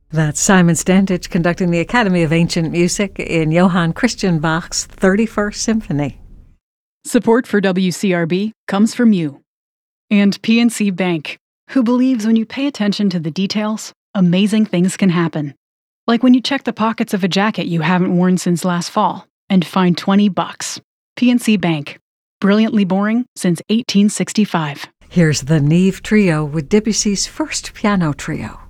That's Simon Standage conducting the Academy of Ancient Music in Johann Christian Bach's 31st Symphony. Support for WCRB comes from you. And PNC Bank, who believes when you pay attention to the details, amazing things can happen. Like when you check the pockets of a jacket you haven't worn since last fall and find $20. PNC Bank. Brilliantly boring since 1865. Here's the Neve Trio with Debussy's first piano trio.